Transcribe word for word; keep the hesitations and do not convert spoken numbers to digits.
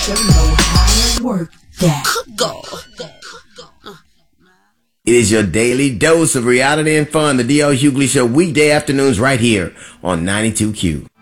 show know how to work that. Go. It is your daily dose of reality and fun. The D L Hughley Show, weekday afternoons right here on ninety-two Q.